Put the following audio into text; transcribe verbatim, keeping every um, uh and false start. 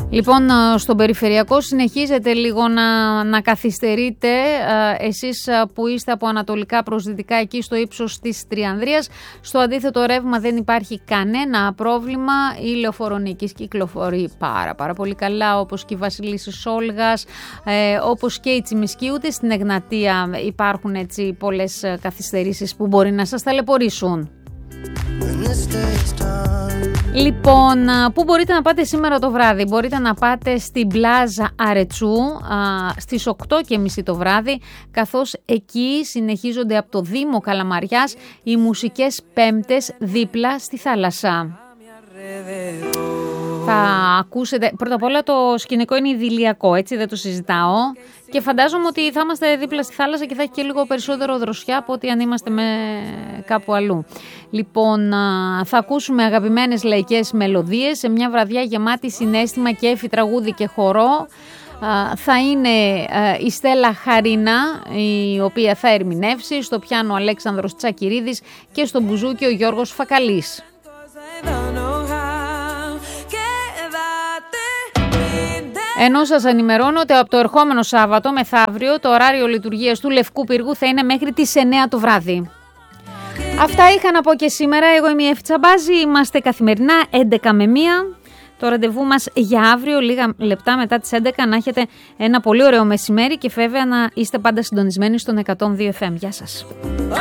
Λοιπόν, στον περιφερειακό συνεχίζετε λίγο να, να καθυστερείτε εσείς που είστε από ανατολικά προς δυτικά εκεί στο ύψος της Τριανδρίας. Στο αντίθετο ρεύμα δεν υπάρχει κανένα πρόβλημα. Η Λεωφορονίκης κυκλοφορεί πάρα πάρα πολύ καλά, όπως και η Βασιλίσσης Όλγας, ε, όπως και η Τσιμισκή. Ούτε στην Εγνατία υπάρχουν έτσι πολλές καθυστερήσεις που μπορεί να σας ταλαιπωρήσουν. Λοιπόν, πού μπορείτε να πάτε σήμερα το βράδυ? Μπορείτε να πάτε στην Πλάζα Αρετσού α, στις οκτώ και μισή το βράδυ, καθώς εκεί συνεχίζονται από το Δήμο Καλαμαριάς οι μουσικές πέμπτες δίπλα στη θάλασσα. Θα ακούσετε, πρώτα απ' όλα το σκηνικό είναι ειδηλιακό, έτσι δεν το συζητάω, και φαντάζομαι ότι θα είμαστε δίπλα στη θάλασσα και θα έχει και λίγο περισσότερο δροσιά από ότι αν είμαστε με κάπου αλλού. Λοιπόν, θα ακούσουμε αγαπημένες λαϊκές μελωδίες σε μια βραδιά γεμάτη συναίσθημα, κέφι, τραγούδι και χορό. Θα είναι η Στέλλα Χαρίνα, η οποία θα ερμηνεύσει, στο πιάνο ο Αλέξανδρος Τσακυρίδης και στο μπουζούκι ο Γιώργος Φακαλής. Ενώ σας ενημερώνω ότι από το ερχόμενο Σάββατο μεθαύριο το ωράριο λειτουργίας του Λευκού Πύργου θα είναι μέχρι τις εννέα το βράδυ. Αυτά είχα να πω και σήμερα. Εγώ είμαι η Εφη Τσαμπάζη. Είμαστε καθημερινά έντεκα με μία. Το ραντεβού μας για αύριο, λίγα λεπτά μετά τις έντεκα, να έχετε ένα πολύ ωραίο μεσημέρι και βέβαια να είστε πάντα συντονισμένοι στον εκατόν δύο εφ εμ. Γεια σας.